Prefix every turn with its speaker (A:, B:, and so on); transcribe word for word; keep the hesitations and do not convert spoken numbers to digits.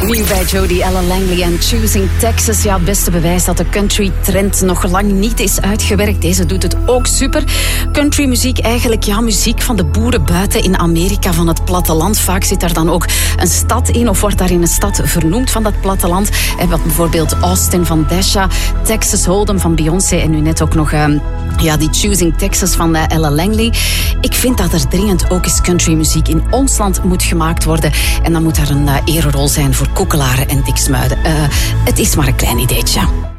A: Nieuw bij Jody Ella Langley en Choosing Texas. Ja, het beste bewijs dat de country trend nog lang niet is uitgewerkt. Deze doet het ook super. Country muziek eigenlijk, ja, muziek van de boeren buiten in Amerika, van het platteland. Vaak zit daar dan ook een stad in of wordt daar in een stad vernoemd van dat platteland. En wat bijvoorbeeld Austin van Desha, Texas Hold'em van Beyoncé en nu net ook nog um, ja, die Choosing Texas van uh, Ella Langley. Ik vind dat er dringend ook eens country muziek in ons land moet gemaakt worden. En dan moet daar een uh, ererol zijn voor Koekelaren en Diksmuiden. Uh, het is maar een klein ideetje.